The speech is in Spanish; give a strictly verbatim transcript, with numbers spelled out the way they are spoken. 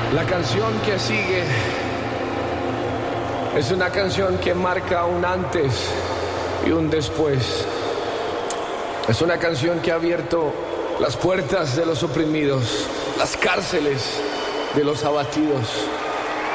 La canción que sigue es una canción que marca un antes y un después. Es una canción que ha abierto las puertas de los oprimidos, las cárceles de los abatidos.